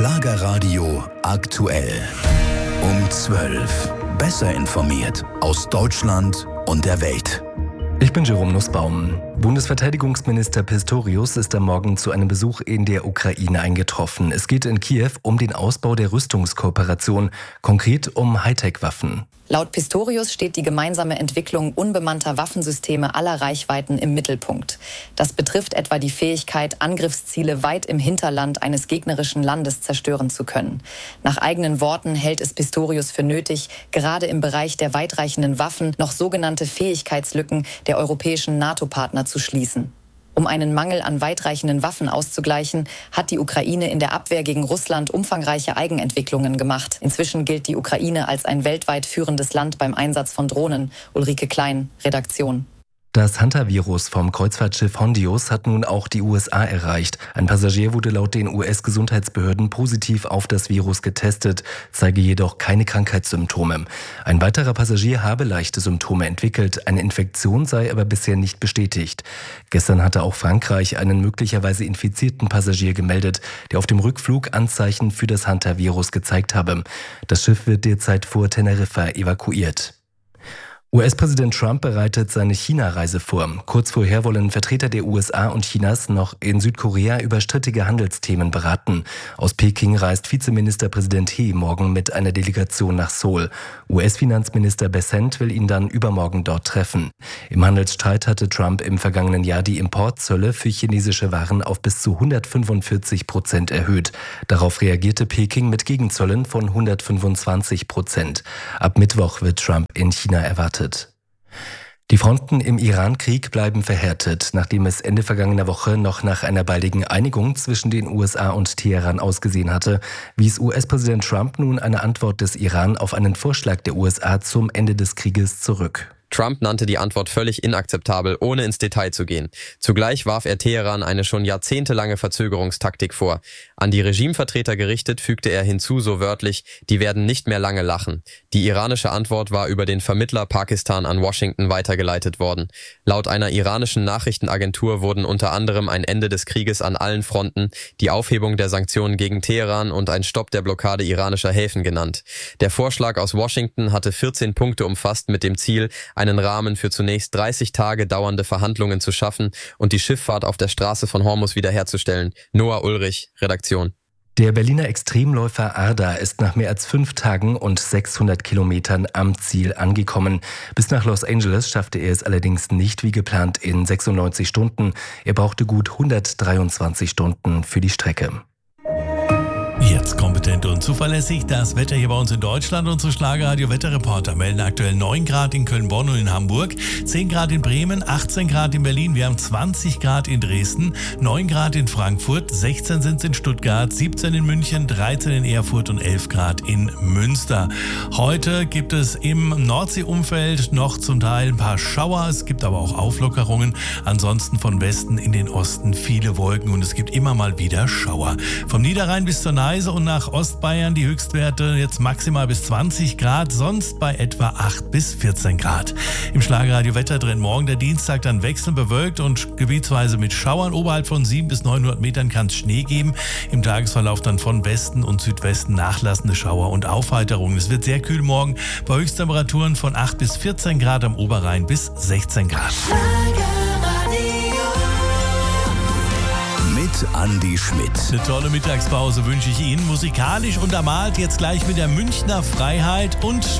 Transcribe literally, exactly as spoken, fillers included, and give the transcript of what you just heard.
Schlagerradio aktuell. Um zwölf. Besser informiert aus Deutschland und der Welt. Ich bin Jerome Nussbaum. Bundesverteidigungsminister Pistorius ist am Morgen zu einem Besuch in der Ukraine eingetroffen. Es geht in Kiew um den Ausbau der Rüstungskooperation, konkret um Hightech-Waffen. Laut Pistorius steht die gemeinsame Entwicklung unbemannter Waffensysteme aller Reichweiten im Mittelpunkt. Das betrifft etwa die Fähigkeit, Angriffsziele weit im Hinterland eines gegnerischen Landes zerstören zu können. Nach eigenen Worten hält es Pistorius für nötig, gerade im Bereich der weitreichenden Waffen noch sogenannte Fähigkeitslücken der europäischen NATO-Partner zu schließen. Um einen Mangel an weitreichenden Waffen auszugleichen, hat die Ukraine in der Abwehr gegen Russland umfangreiche Eigenentwicklungen gemacht. Inzwischen gilt die Ukraine als ein weltweit führendes Land beim Einsatz von Drohnen. Ulrike Klein, Redaktion. Das Hunter-Virus vom Kreuzfahrtschiff Hondius hat nun auch die U S A erreicht. Ein Passagier wurde laut den U S-Gesundheitsbehörden positiv auf das Virus getestet, zeige jedoch keine Krankheitssymptome. Ein weiterer Passagier habe leichte Symptome entwickelt, eine Infektion sei aber bisher nicht bestätigt. Gestern hatte auch Frankreich einen möglicherweise infizierten Passagier gemeldet, der auf dem Rückflug Anzeichen für das Hunter-Virus gezeigt habe. Das Schiff wird derzeit vor Teneriffa evakuiert. U S-Präsident Trump bereitet seine China-Reise vor. Kurz vorher wollen Vertreter der U S A und Chinas noch in Südkorea über strittige Handelsthemen beraten. Aus Peking reist Vizeministerpräsident He morgen mit einer Delegation nach Seoul. U S-Finanzminister Bessent will ihn dann übermorgen dort treffen. Im Handelsstreit hatte Trump im vergangenen Jahr die Importzölle für chinesische Waren auf bis zu hundertfünfundvierzig Prozent erhöht. Darauf reagierte Peking mit Gegenzöllen von hundertfünfundzwanzig Prozent. Ab Mittwoch wird Trump in China erwartet. Die Fronten im Iran-Krieg bleiben verhärtet, nachdem es Ende vergangener Woche noch nach einer baldigen Einigung zwischen den U S A und Teheran ausgesehen hatte, wies U S-Präsident Trump nun eine Antwort des Iran auf einen Vorschlag der U S A zum Ende des Krieges zurück. Trump nannte die Antwort völlig inakzeptabel, ohne ins Detail zu gehen. Zugleich warf er Teheran eine schon jahrzehntelange Verzögerungstaktik vor. An die Regimevertreter gerichtet fügte er hinzu so wörtlich, die werden nicht mehr lange lachen. Die iranische Antwort war über den Vermittler Pakistan an Washington weitergeleitet worden. Laut einer iranischen Nachrichtenagentur wurden unter anderem ein Ende des Krieges an allen Fronten, die Aufhebung der Sanktionen gegen Teheran und ein Stopp der Blockade iranischer Häfen genannt. Der Vorschlag aus Washington hatte vierzehn Punkte umfasst mit dem Ziel, einen Rahmen für zunächst dreißig Tage dauernde Verhandlungen zu schaffen und die Schifffahrt auf der Straße von Hormuz wiederherzustellen. Noah Ulrich, Redaktion. Der Berliner Extremläufer Arda ist nach mehr als fünf Tagen und sechshundert Kilometern am Ziel angekommen. Bis nach Los Angeles schaffte er es allerdings nicht wie geplant in sechsundneunzig Stunden. Er brauchte gut hundertdreiundzwanzig Stunden für die Strecke. Jetzt kompetent und zuverlässig das Wetter hier bei uns in Deutschland. Unsere Schlagerradio-Wetterreporter melden aktuell neun Grad in Köln, Bonn und in Hamburg, zehn Grad in Bremen, achtzehn Grad in Berlin, wir haben zwanzig Grad in Dresden, neun Grad in Frankfurt, sechzehn sind es in Stuttgart, siebzehn in München, dreizehn in Erfurt und elf Grad in Münster. Heute gibt es im Nordseeumfeld noch zum Teil ein paar Schauer, es gibt aber auch Auflockerungen. Ansonsten von Westen in den Osten viele Wolken und es gibt immer mal wieder Schauer. Vom Niederrhein bis zur Neiße und nach Ostbayern die Höchstwerte jetzt maximal bis zwanzig Grad, sonst bei etwa acht bis vierzehn Grad. Im Schlagerradio Wetter drin morgen der Dienstag dann wechselnd bewölkt und gebietsweise mit Schauern. Oberhalb von sieben bis neunhundert Metern kann es Schnee geben. Im Tagesverlauf dann von Westen und Südwesten nachlassende Schauer und Aufheiterungen. Es wird sehr kühl morgen bei Höchsttemperaturen von acht bis vierzehn Grad, am Oberrhein bis sechzehn Grad. Andi Schmidt. Eine tolle Mittagspause wünsche ich Ihnen. Musikalisch untermalt jetzt gleich mit der Münchner Freiheit und